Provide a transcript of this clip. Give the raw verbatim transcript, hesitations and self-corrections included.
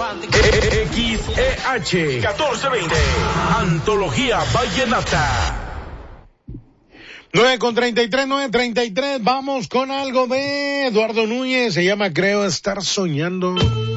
X E H catorce veinte, Antología Vallenata. nueve con treinta y tres, nueve treinta y tres, vamos con algo de Eduardo Núñez, se llama Creo Estar Soñando.